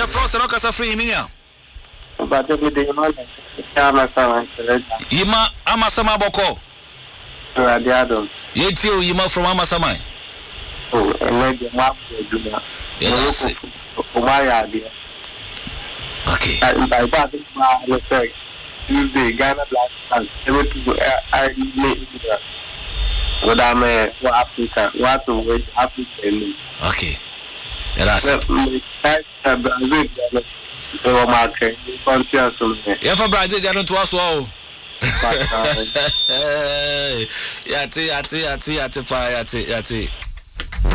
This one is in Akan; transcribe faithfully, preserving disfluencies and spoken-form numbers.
frost no kasa free minya but every day man ama sama yima ama sama boko radiado yeti o yima from ama sama oh maybe ma do yes o ma ya dia okay I bought it my respect Tuesday Ghana Black Stars everything I need it what I'm what Africa what to wait Africa okay that's Brazil so market country so yeah for Brazil they don't was wow yati yati yati yati yati pa yati yati